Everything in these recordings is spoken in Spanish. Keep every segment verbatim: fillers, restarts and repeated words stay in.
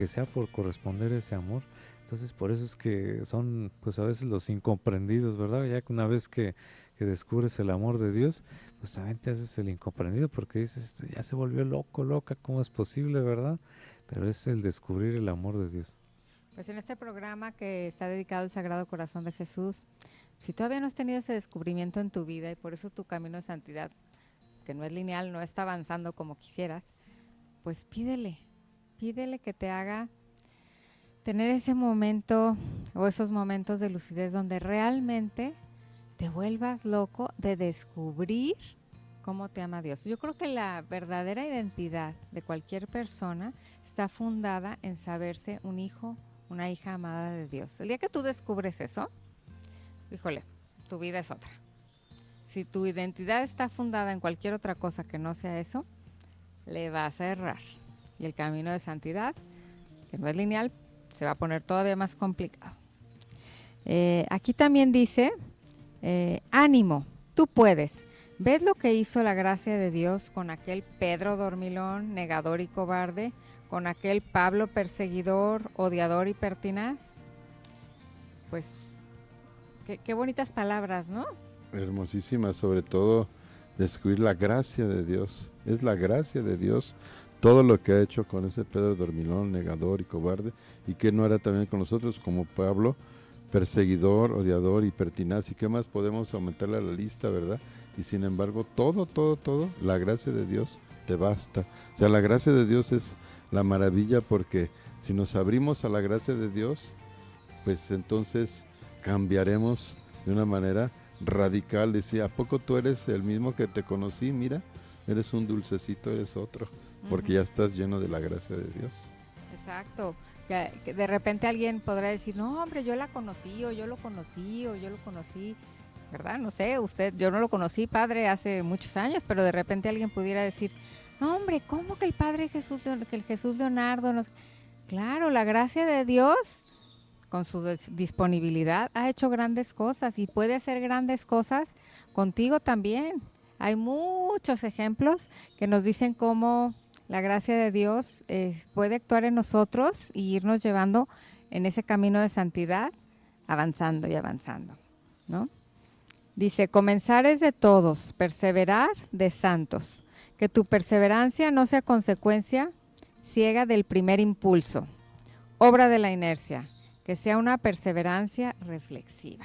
que sea por corresponder ese amor. Entonces por eso es que son pues a veces los incomprendidos, ¿verdad? Ya que una vez que, que descubres el amor de Dios, pues también te haces el incomprendido porque dices, "Este ya se volvió loco, loca, ¿cómo es posible, verdad?" Pero es el descubrir el amor de Dios. Pues en este programa que está dedicado al Sagrado Corazón de Jesús, si todavía no has tenido ese descubrimiento en tu vida y por eso tu camino de santidad, que no es lineal, no está avanzando como quisieras, pues pídele, pídele que te haga tener ese momento o esos momentos de lucidez donde realmente te vuelvas loco de descubrir cómo te ama Dios. Yo creo que la verdadera identidad de cualquier persona está fundada en saberse un hijo, una hija amada de Dios. El día que tú descubres eso, híjole, tu vida es otra. Si tu identidad está fundada en cualquier otra cosa que no sea eso, le vas a errar. Y el camino de santidad, que no es lineal, se va a poner todavía más complicado. Eh, aquí también dice, eh, ánimo, tú puedes. ¿Ves lo que hizo la gracia de Dios con aquel Pedro dormilón, negador y cobarde? ¿Con aquel Pablo perseguidor, odiador y pertinaz? Pues, qué, qué bonitas palabras, ¿no? Hermosísima, sobre todo descubrir la gracia de Dios. Es la gracia de Dios todo lo que ha hecho con ese Pedro dormilón, negador y cobarde, y que no hará también con nosotros, como Pablo, perseguidor, odiador y pertinaz. ¿Y qué más podemos aumentarle a la lista, verdad? Y sin embargo, todo, todo, todo, la gracia de Dios te basta. O sea, la gracia de Dios es la maravilla, porque si nos abrimos a la gracia de Dios, pues entonces cambiaremos de una manera radical. Decía, ¿a poco tú eres el mismo que te conocí? Mira, eres un dulcecito, eres otro, porque Uh-huh. ya estás lleno de la gracia de Dios. Exacto. Que, que de repente alguien podrá decir, no, hombre, yo la conocí, o yo lo conocí, o yo lo conocí, ¿verdad? No sé, usted, yo no lo conocí, padre, hace muchos años, pero de repente alguien pudiera decir, no, hombre, ¿cómo que el padre Jesús, que el Jesús Leonardo nos... Claro, la gracia de Dios, con su disponibilidad, ha hecho grandes cosas y puede hacer grandes cosas contigo también. Hay muchos ejemplos que nos dicen cómo la gracia de Dios eh, puede actuar en nosotros y irnos llevando en ese camino de santidad, avanzando y avanzando, ¿no? Dice, comenzar es de todos, perseverar de santos. Que tu perseverancia no sea consecuencia ciega del primer impulso, obra de la inercia, que sea una perseverancia reflexiva.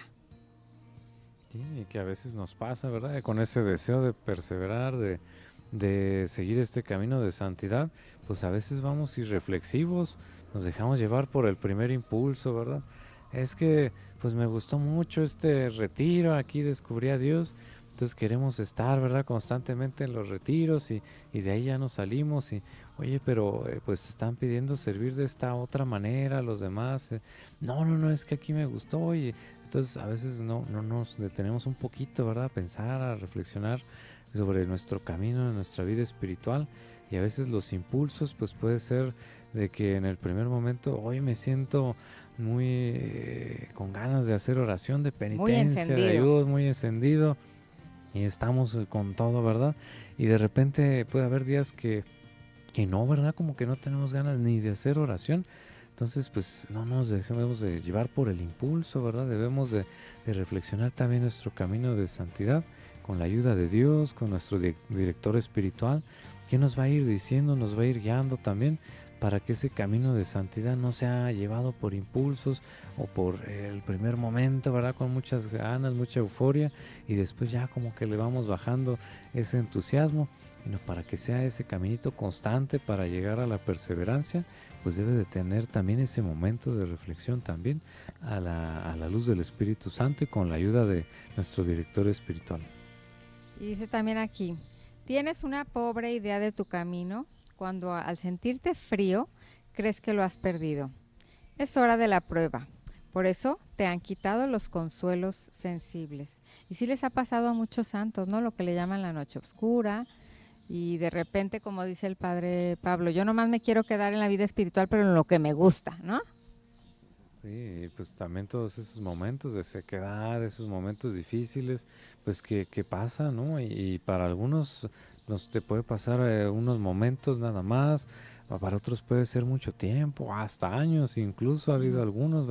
Sí, y que a veces nos pasa, ¿verdad? Con ese deseo de perseverar, de, de seguir este camino de santidad, pues a veces vamos irreflexivos, nos dejamos llevar por el primer impulso, ¿verdad? Es que pues me gustó mucho este retiro, aquí descubrí a Dios, entonces queremos estar, ¿verdad? Constantemente en los retiros y, y de ahí ya nos salimos y, oye, pero eh, pues están pidiendo servir de esta otra manera a los demás. Eh, no, no, no, es que aquí me gustó y entonces a veces no, no nos detenemos un poquito, ¿verdad? A pensar, a reflexionar sobre nuestro camino, nuestra vida espiritual, y a veces los impulsos pues puede ser de que en el primer momento hoy me siento muy eh, con ganas de hacer oración de Muy penitencia, de encendido. ayuda, muy encendido y estamos con todo, ¿verdad? Y de repente puede haber días que, que no, ¿verdad? Como que no tenemos ganas ni de hacer oración. Entonces, pues no nos dejemos de llevar por el impulso, ¿verdad? Debemos de, de reflexionar también nuestro camino de santidad con la ayuda de Dios, con nuestro di- director espiritual, que nos va a ir diciendo, nos va a ir guiando también para que ese camino de santidad no sea llevado por impulsos o por el primer momento, ¿verdad? Con muchas ganas, mucha euforia y después ya como que le vamos bajando ese entusiasmo, sino para que sea ese caminito constante para llegar a la perseverancia, pues debe de tener también ese momento de reflexión también a la, a la luz del Espíritu Santo y con la ayuda de nuestro director espiritual. Y dice también aquí, tienes una pobre idea de tu camino cuando al sentirte frío crees que lo has perdido. Es hora de la prueba. Por eso te han quitado los consuelos sensibles. Y sí les ha pasado a muchos santos, ¿no? Lo que le llaman la noche oscura. Y de repente, como dice el padre Pablo, yo nomás me quiero quedar en la vida espiritual, pero en lo que me gusta, ¿no? Sí, pues también todos esos momentos de sequedad, esos momentos difíciles, pues que, que pasa, ¿no? Y, y para algunos nos te puede pasar eh, unos momentos nada más, pa- para otros puede ser mucho tiempo, hasta años, incluso ha habido Ujú. algunos,